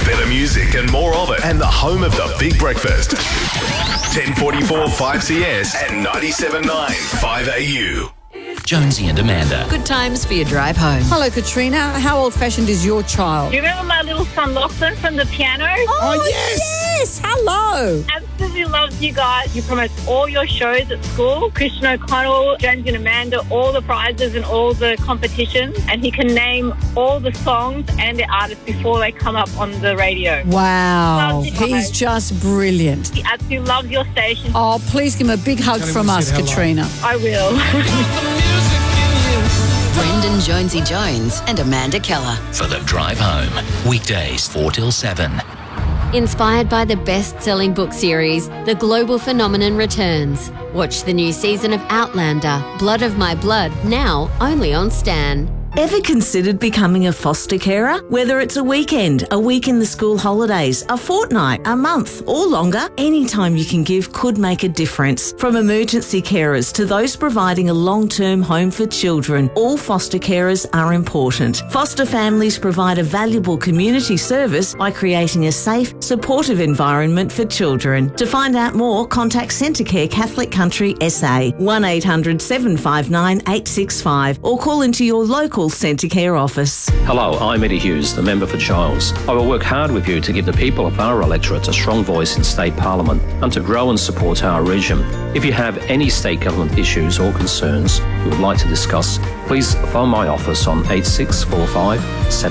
Better music and more of it. And the home of the Big Breakfast. 1044 5CS and 97.9 5AU. Jonesy and Amanda. Good times for your drive home. Hello, Katrina. How old-fashioned is your child? Do you remember my little son Lachlan from the piano? Oh, yes. Hello. Absolutely loves you guys. You promote all your shows at school. Christian O'Connell, Jonesy and Amanda, all the prizes and all the competitions. And he can name all the songs and the artists before they come up on the radio. Wow. Loves you He's guys. just brilliant. He absolutely loves your station. Oh, please give him a big hug from us, Katrina. I will. Brendan Jonesy Jones and Amanda Keller. For the drive home. Weekdays 4 till 7. Inspired by the best-selling book series, The Global Phenomenon returns. Watch the new season of Outlander, Blood of My Blood, now only on Stan. Ever considered becoming a foster carer? Whether it's a weekend, a week in the school holidays, a fortnight, a month, or longer, any time you can give could make a difference. From emergency carers to those providing a long-term home for children, all foster carers are important. Foster families provide a valuable community service by creating a safe, supportive environment for children. To find out more, contact Centrecare Catholic Country SA, 1800 759 865, or call into your local Centrecare office. Hello, I'm Eddie Hughes, the member for Giles. I will work hard with you to give the people of our electorate a strong voice in State Parliament and to grow and support our region. If you have any state government issues or concerns you would like to discuss, please phone my office on 8645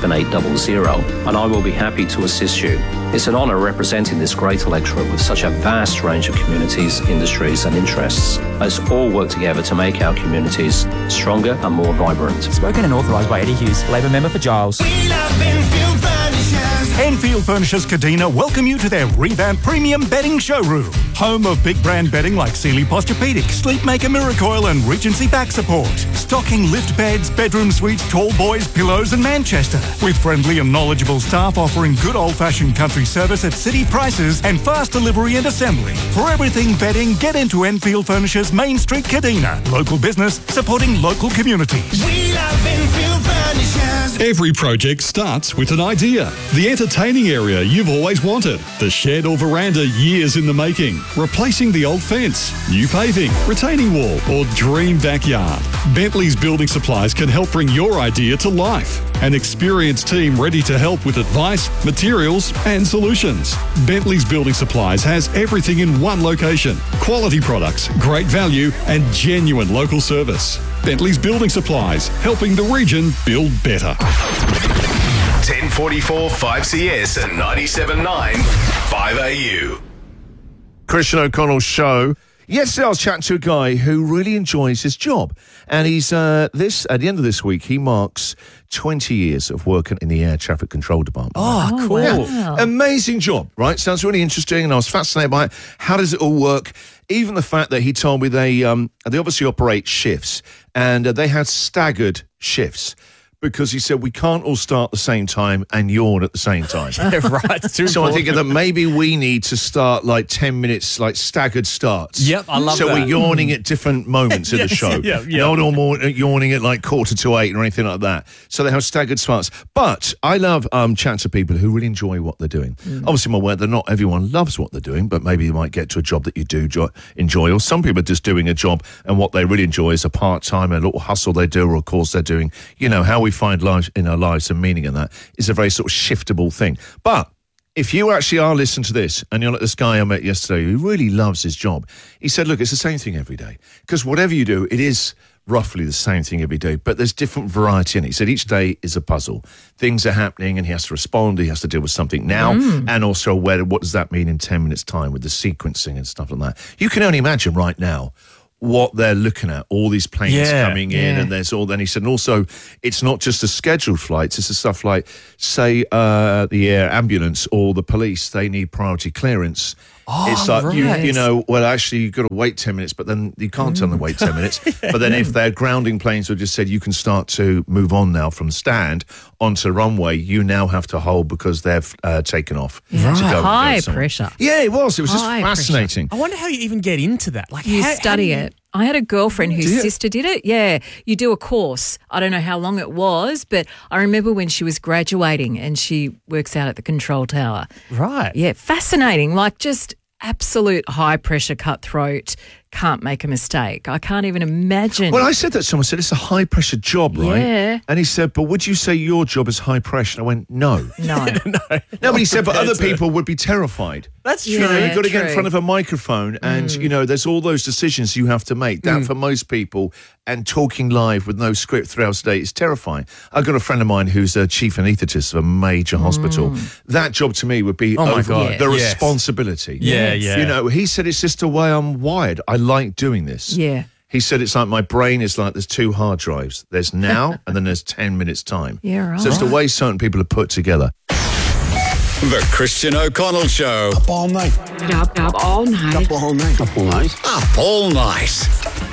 7800 and I will be happy to assist you. It's an honour representing this great electorate with such a vast range of communities, industries and interests. Let's all work together to make our communities stronger and more vibrant. Spoken and authorised by Eddie Hughes, Labor member for Giles. We love Enfield Furnishers. Enfield Furnishers Kadina welcome you to their revamped premium bedding showroom. Home of big brand bedding like Sealy Posturepedic, Sleepmaker Miracoil and Regency Back Support. Stocking lift beds, bedroom suites, tall boys, pillows and Manchester. With friendly and knowledgeable staff offering good old-fashioned country service at city prices and fast delivery and assembly. For everything bedding, get into Enfield Furnishers Main Street Kadina. Local business supporting local communities. We love Enfield Furnishers. Every project starts with an idea. The entertaining area you've always wanted. The shed or veranda years in the making. Replacing the old fence. New paving. Retaining wall. Or dream backyard. Bentley's Building Supplies can help bring your idea to life. An experienced team ready to help with advice, materials and solutions. Bentley's Building Supplies has everything in one location. Quality products, great value and genuine local service. Bentley's Building Supplies, helping the region build better. 1044 5CS and 97.9 5AU. Christian O'Connell's show. Yesterday I was chatting to a guy who really enjoys his job. And he's at the end of this week, he marks 20 years of working in the air traffic control department. Oh, cool. Yeah. Amazing job, right? Sounds really interesting and I was fascinated by it. How does it all work? Even the fact that he told me they obviously operate shifts and they had staggered shifts. Because he said we can't all start at the same time and yawn at the same time. Right. So I think that maybe we need to start like 10 minutes, like staggered starts. Yep, I love that. that. So we're yawning at different moments of the show. Yeah. Not all more yawning at like 7:45 or anything like that. So they have staggered starts. But I love chatting to people who really enjoy what they're doing. Obviously, I'm aware that not everyone loves what they're doing, but maybe you might get to a job that you do enjoy. Or some people are just doing a job and what they really enjoy is a part-time, a little hustle they do or a course they're doing. You know, how we find life in our lives and meaning in that is a very sort of shiftable thing. But if you actually are listening to this and you're like this guy I met yesterday who really loves his job, he said, look, it's the same thing every day. Because whatever you do, it is roughly the same thing every day, but there's different variety in it. He said each day is a puzzle. Things are happening and he has to respond, he has to deal with something now, and also what does that mean in 10 minutes' time with the sequencing and stuff like that. You can only imagine right now what they're looking at, all these planes coming in and there's all, then he said, and also it's not just the scheduled flights, it's the stuff like, say, the air ambulance or the police, they need priority clearance. It's like, you know, well, actually, you've got to wait 10 minutes, but then you can't tell them to wait 10 minutes. But then if they're grounding planes who just said you can start to move on now from stand onto runway, you now have to hold because they've taken off. Yeah. To go High pressure. Yeah, it was. It was just High fascinating. I wonder how you even get into that. Like, you study it. I had a girlfriend whose sister did it. Yeah, you do a course. I don't know how long it was, but I remember when she was graduating and she works out at the control tower. Right. Yeah, fascinating. Like just absolute high pressure cutthroat. Can't make a mistake. I can't even imagine. Well, I said that to someone said it's a high pressure job, right? Yeah. And he said, but would you say your job is high pressure? And I went, no. No. No, but he said, but other people would be terrified. That's true. You know, you've got to get in true. front of a microphone and, you know, there's all those decisions you have to make. That for most people, and talking live with no script throughout the day is terrifying. I've got a friend of mine who's a chief anaesthetist of a major hospital. That job to me would be my God. the Yes. responsibility. Yeah, yeah. You know, he said it's just the way I'm wired. I like doing this. Yeah. He said it's like my brain is like there's 2 hard drives. There's now and then there's 10 minutes time. Yeah, right. So it's the way certain people are put together. The Christian O'Connell Show. Up all night. Up all night. Up all night. Up all night. Up all night.